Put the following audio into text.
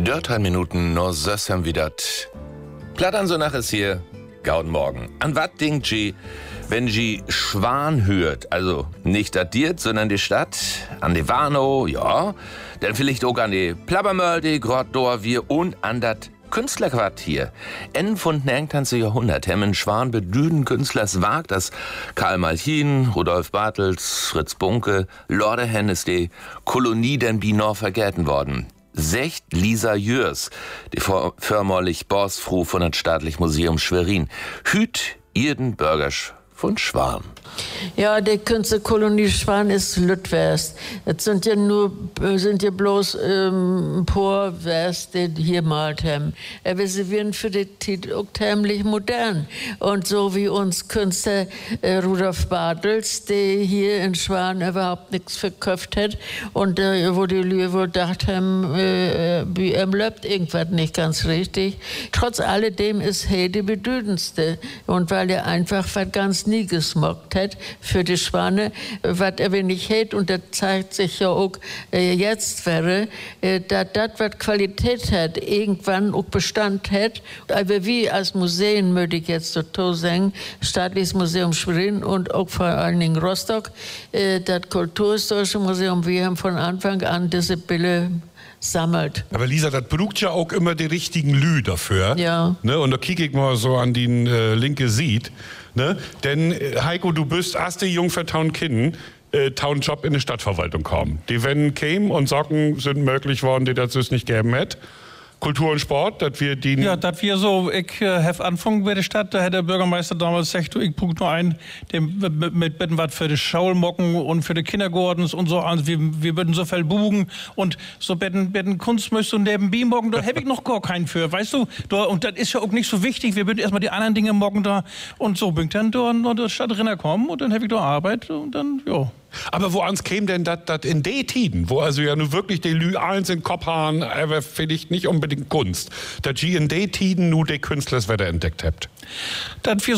Dort 3 Minuten, no sössam wie dat. Plattern so nach ist hier, gauden morgen. An wat denkt sie, wenn sie Schwan hört? Also nicht datiert, sondern die Stadt, an die Warnow, ja. Dann vielleicht auch an die Plabbermörl, Grottdor, wir und an dat Künstlerquartier. Ende von 19. Jahrhundert haben Schwan bedüden Künstlers wagt, das Karl Malchin, Rudolf Bartels, Fritz Bunke, Lorde Hennes die Kolonie den Binor vergessen worden. Secht Lisa Jörs, die förmlich Borsfru von das Staatlich Museum Schwerin, hüt Irden Bürgersch von Schwan. Ja, die Künstlerkolonie Schwan ist Lüttwest. Es sind ja bloß ein paar Vers, die hier malt haben. Aber sie werden für die Zeit auch ziemlich modern. Und so wie uns Künstler Rudolf Bartels, der hier in Schwan überhaupt nichts verkauft hat und wo die Leute wohl gedacht haben, wie läuft irgendwas nicht ganz richtig. Trotz alledem ist er die bedeutendste. Und weil er einfach was ganz nie gesmockt hat für die Schwane, was er nicht hat, und das zeigt sich ja auch jetzt wäre, dass das, was Qualität hat, irgendwann auch Bestand hat. Aber wir als Museen, möchte ich jetzt so sagen, Staatliches Museum Schwerin und auch vor allen Dingen Rostock, das Kulturhistorische Museum, wir haben von Anfang an diese Bilder sammelt. Aber Lisa, das braucht ja auch immer die richtigen Lü dafür. Ja. Ne? Und da kicke ich mal so an die linke Sied. Ne? Denn Heiko, du bist erste Jungfer Town Kinden, Town Job in die Stadtverwaltung kommen. Die wenn kämen und Socken sind möglich worden, die das es nicht gegeben hätte. Kultur und Sport, dass wir die... Ja, dass wir so, ich habe angefangen bei der Stadt, da hat der Bürgermeister damals gesagt, du, ich brauche nur einen, mit bitten was für die Schaulmocken und für die Kindergordens und so, also wir würden so viel bugen und so bitten Kunst müsst und neben Bienmocken, da habe ich noch gar keinen für, weißt du, und das ist ja auch nicht so wichtig, wir würden erstmal die anderen Dinge morgen da und so bin ich dann da in der Stadt kommen und dann habe ich da Arbeit und dann, ja. Aber wo ans käme denn das in den Tiden, wo also ja nur wirklich die Lü eins in Kopf haben, aber vielleicht nicht unbedingt Kunst, dass sie in den Tiden nur die Künstler wieder entdeckt habt? Das wir